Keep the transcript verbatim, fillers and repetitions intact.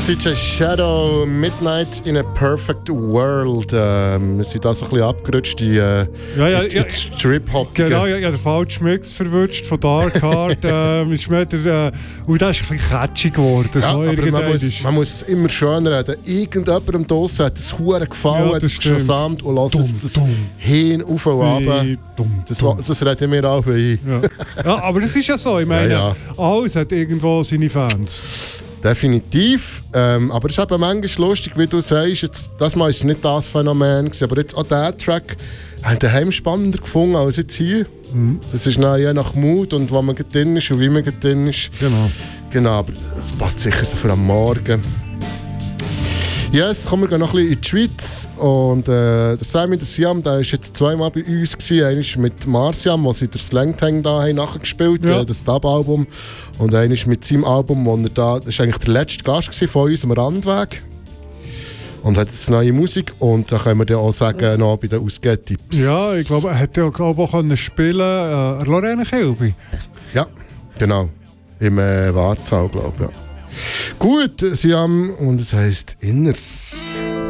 D J Shadow, Midnight in a Perfect World. Ähm, wir sind da so ein bisschen abgerutscht in, äh, ja, ja, in, in ja, Strip-Hop. Genau, ich habe den falschen Mix verwünscht von Dark Heart. ähm, ist mir der, äh, und das ist ein bisschen catchy geworden. Ja, so aber man muss, man muss immer schön reden. Irgendjemandem draussen hat das Huren gefallen, ja, hat es gesamt und lässt es das dumm. hin, auf und runter. Dumm, Das, dumm. das reden wir auch ein. Ja. ja, aber das ist ja so. Ich meine, Ja, ja. alles hat irgendwo seine Fans. Definitiv. Ähm, aber es ist eben manchmal lustig, wie du sagst, jetzt, das Mal war es nicht das Phänomen gewesen, aber jetzt auch diesen Track habe ich daheim spannender gefunden als jetzt hier. Mhm. Das ist dann je nach Mut und wo man drin ist und wie man drin ist. Genau. Genau, aber es passt sicher so für am Morgen. Ja, jetzt kommen wir noch ein bisschen in die Schweiz. Und äh, der Sammy, der Siam, der war jetzt zweimal bei uns. Einmal mit Marciam, wo sie der Slangtang da haben nachgespielt haben, ja. Das Dub-Album. Und einmal mit seinem Album, wo er da, das war eigentlich der letzte Gast von uns am Randweg. Und hat jetzt neue Musik. Und da können wir dann auch sagen, noch bei den Ausgehtipps. Ja, ich glaube, er hätte ja glaub, auch können spielen äh, Lorena Kilby. Ja, genau. Im äh, Wartsaal, glaube ich. Ja. Gut, sie haben, und es heisst Inners.